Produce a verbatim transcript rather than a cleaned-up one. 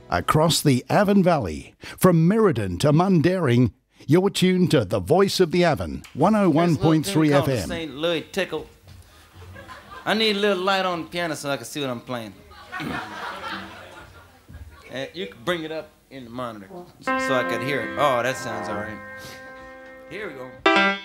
Across the Avon Valley, from Merredin to Mundaring, you're tuned to the voice of the Avon, one oh one point three F M. Saint Louis Tickle. I need a little light on the piano so I can see what I'm playing. uh, you can bring it up in the monitor so I can hear it. Oh, that sounds all right. Here we go.